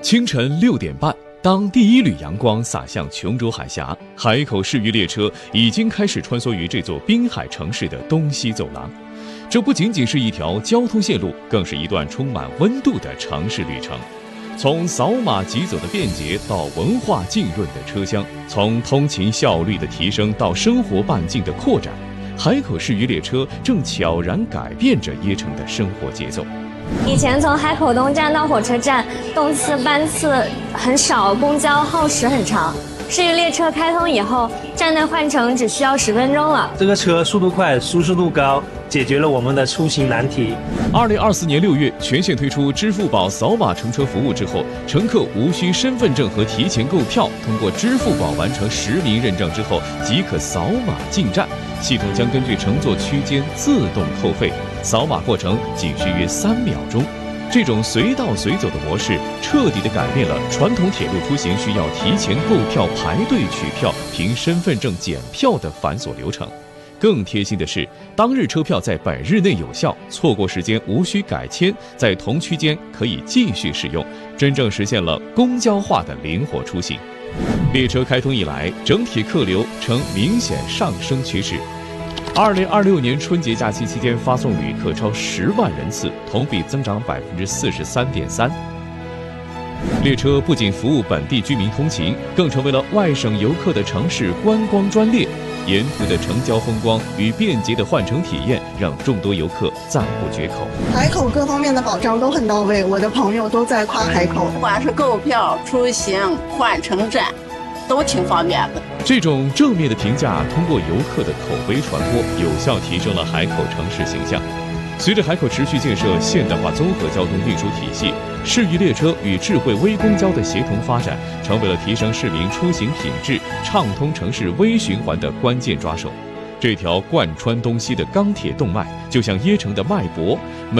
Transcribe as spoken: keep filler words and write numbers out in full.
清晨六点半，当第一缕阳光洒向琼州海峡，海口市域列车已经开始穿梭于这座滨海城市的东西走廊。这不仅仅是一条交通线路，更是一段充满温度的城市旅程。从扫码即走的便捷到文化浸润的车厢，从通勤效率的提升到生活半径的扩展，海口市域列车正悄然改变着椰城的生活节奏。 以前从海口东站到火车站，动次班次很少，公交耗时很长。市域列车开通以后，站内换乘只需要十分钟了。 这个车速度快，舒适度高，解决了我们的出行难题。 二零二四年六月，全线推出支付宝扫码乘车服务之后，乘客无需身份证和提前购票，通过支付宝完成实名认证之后，即可扫码进站。系统将根据乘坐区间自动扣费，扫码过程仅需约三秒钟。这种随到随走的模式，彻底地改变了传统铁路出行需要提前购票、排队取票、凭身份证检票的繁琐流程。更贴心的是，当日车票在本日内有效，错过时间无需改签，在同区间可以继续使用，真正实现了公交化的灵活出行。列车开通以来，整体客流呈明显上升趋势。二零二六年春节假期期间，发送旅客超十万人次，同比增长百分之四十三点三。列车不仅服务本地居民通勤，更成为了外省游客的城市观光专列。沿途的城郊风光与便捷的换乘体验，让众多游客赞不绝口。 海口各方面的保障都很到位，我的朋友都在夸海口， 不管是购票、出行、换乘站，都挺方便的。 这种正面的评价通过游客的口碑传播，有效提升了海口城市形象。随着海口持续建设现代化综合交通运输体系，市域列车与智慧微公交的协同发展，成为了提升市民出行品质、畅通城市微循环的关键抓手。这条贯穿东西的钢铁动脉，就像椰城的脉搏。